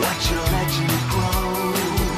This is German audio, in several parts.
Watch your legend grow.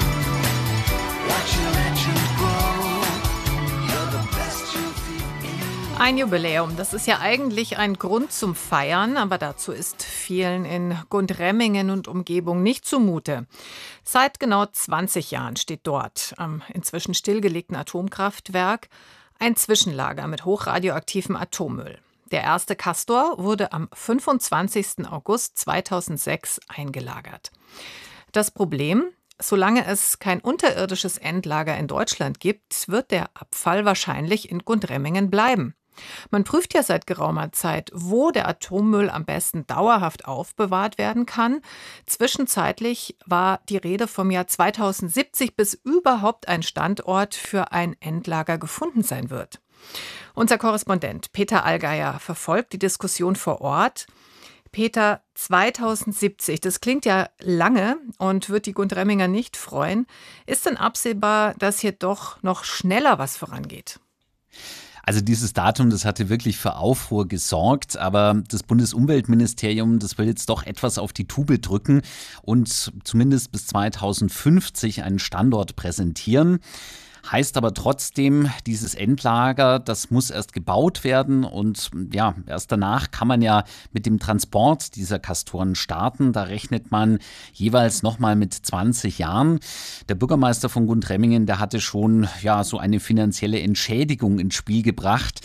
Watch your legend grow. You're the best you'll feel. Ein Jubiläum, das ist ja eigentlich ein Grund zum Feiern, aber dazu ist vielen in Gundremmingen und Umgebung nicht zumute. Seit genau 20 Jahren steht dort, am inzwischen stillgelegten Atomkraftwerk, ein Zwischenlager mit hochradioaktivem Atommüll. Der erste Castor wurde am 25. August 2006 eingelagert. Das Problem: Solange es kein unterirdisches Endlager in Deutschland gibt, wird der Abfall wahrscheinlich in Gundremmingen bleiben. Man prüft ja seit geraumer Zeit, wo der Atommüll am besten dauerhaft aufbewahrt werden kann. Zwischenzeitlich war die Rede vom Jahr 2070, bis überhaupt ein Standort für ein Endlager gefunden sein wird. Unser Korrespondent Peter Allgeier verfolgt die Diskussion vor Ort. Peter, 2070, das klingt ja lange und wird die Gundremminger nicht freuen. Ist denn absehbar, dass hier doch noch schneller was vorangeht? Also dieses Datum, das hatte wirklich für Aufruhr gesorgt, aber das Bundesumweltministerium, das will jetzt doch etwas auf die Tube drücken und zumindest bis 2050 einen Standort präsentieren. Heißt aber trotzdem, dieses Endlager, das muss erst gebaut werden und ja, erst danach kann man ja mit dem Transport dieser Castoren starten. Da rechnet man jeweils nochmal mit 20 Jahren. Der Bürgermeister von Gundremmingen, der hatte schon ja so eine finanzielle Entschädigung ins Spiel gebracht,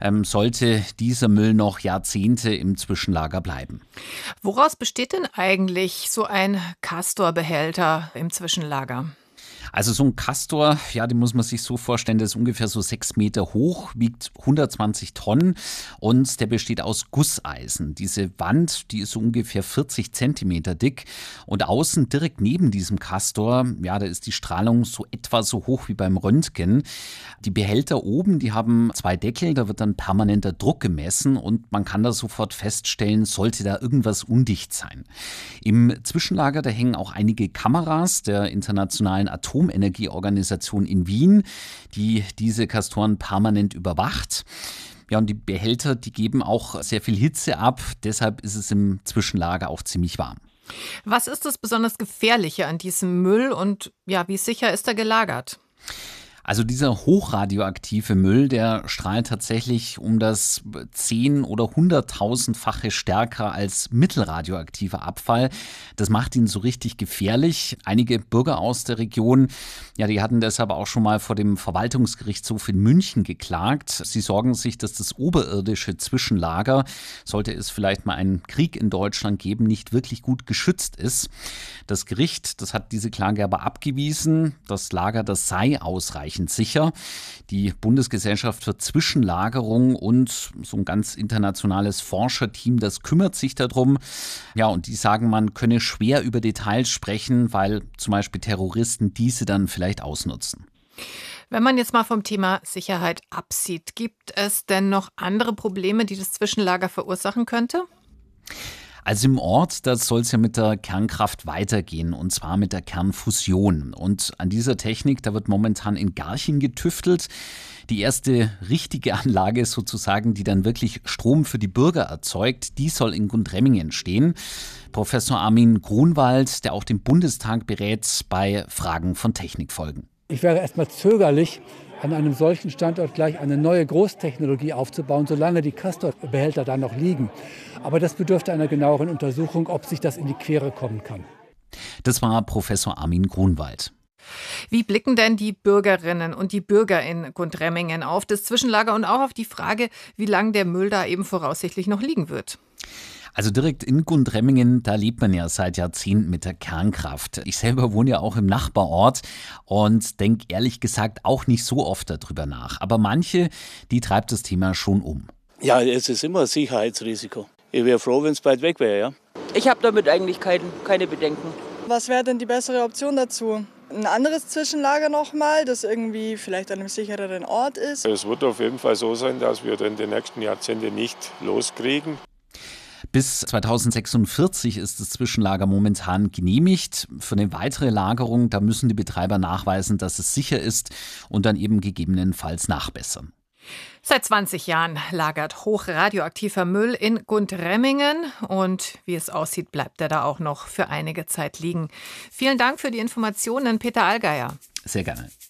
sollte dieser Müll noch Jahrzehnte im Zwischenlager bleiben. Woraus besteht denn eigentlich so ein Castor-Behälter im Zwischenlager? Also so ein Castor, ja, den muss man sich so vorstellen, der ist ungefähr so 6 Meter hoch, wiegt 120 Tonnen und der besteht aus Gusseisen. Diese Wand, die ist so ungefähr 40 Zentimeter dick und außen direkt neben diesem Castor, ja, da ist die Strahlung so etwa so hoch wie beim Röntgen. Die Behälter oben, die haben 2 Deckel, da wird dann permanenter Druck gemessen und man kann da sofort feststellen, sollte da irgendwas undicht sein. Im Zwischenlager, da hängen auch einige Kameras der Internationalen Atomenergieorganisation in Wien, die diese Castoren permanent überwacht. Ja, und die Behälter, die geben auch sehr viel Hitze ab, deshalb ist es im Zwischenlager auch ziemlich warm. Was ist das besonders Gefährliche an diesem Müll und ja, wie sicher ist er gelagert? Also dieser hochradioaktive Müll, der strahlt tatsächlich um das 10- oder 100.000-fache stärker als mittelradioaktiver Abfall. Das macht ihn so richtig gefährlich. Einige Bürger aus der Region, ja, die hatten deshalb auch schon mal vor dem Verwaltungsgerichtshof in München geklagt. Sie sorgen sich, dass das oberirdische Zwischenlager, sollte es vielleicht mal einen Krieg in Deutschland geben, nicht wirklich gut geschützt ist. Das Gericht, das hat diese Klage aber abgewiesen. Das Lager, das sei ausreichend sicher. Die Bundesgesellschaft für Zwischenlagerung und so ein ganz internationales Forscherteam, das kümmert sich darum. Ja, und die sagen, man könne schwer über Details sprechen, weil zum Beispiel Terroristen diese dann vielleicht ausnutzen. Wenn man jetzt mal vom Thema Sicherheit absieht, gibt es denn noch andere Probleme, die das Zwischenlager verursachen könnte? Also im Ort, da soll es ja mit der Kernkraft weitergehen und zwar mit der Kernfusion. Und an dieser Technik, da wird momentan in Garching getüftelt. Die erste richtige Anlage sozusagen, die dann wirklich Strom für die Bürger erzeugt, die soll in Gundremmingen stehen. Professor Armin Grunwald, der auch den Bundestag berät bei Fragen von Technikfolgen. Ich wäre erstmal zögerlich, an einem solchen Standort gleich eine neue Großtechnologie aufzubauen, solange die Castor-Behälter da noch liegen. Aber das bedürfte einer genaueren Untersuchung, ob sich das in die Quere kommen kann. Das war Professor Armin Grunwald. Wie blicken denn die Bürgerinnen und die Bürger in Gundremmingen auf das Zwischenlager und auch auf die Frage, wie lange der Müll da eben voraussichtlich noch liegen wird? Also direkt in Gundremmingen, da lebt man ja seit Jahrzehnten mit der Kernkraft. Ich selber wohne ja auch im Nachbarort und denke ehrlich gesagt auch nicht so oft darüber nach. Aber manche, die treibt das Thema schon um. Ja, es ist immer ein Sicherheitsrisiko. Ich wäre froh, wenn es bald weg wäre, ja. Ich habe damit eigentlich keine Bedenken. Was wäre denn die bessere Option dazu? Ein anderes Zwischenlager nochmal, das irgendwie vielleicht an einem sichereren Ort ist? Es wird auf jeden Fall so sein, dass wir in den nächsten Jahrzehnten nicht loskriegen. Bis 2046 ist das Zwischenlager momentan genehmigt. Für eine weitere Lagerung, da müssen die Betreiber nachweisen, dass es sicher ist und dann eben gegebenenfalls nachbessern. Seit 20 Jahren lagert hochradioaktiver Müll in Gundremmingen und wie es aussieht, bleibt er da auch noch für einige Zeit liegen. Vielen Dank für die Informationen, Peter Allgeier. Sehr gerne.